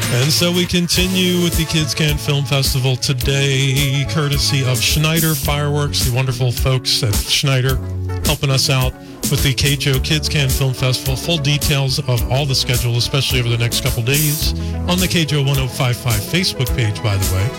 And so we continue with the Kids Can Film Festival today, courtesy of Schneider Fireworks, the wonderful folks at Schneider helping us out with the KJO Kids Can Film Festival. Full details of all the schedule, especially over the next couple days, on the KJO 1055 Facebook page, by the way.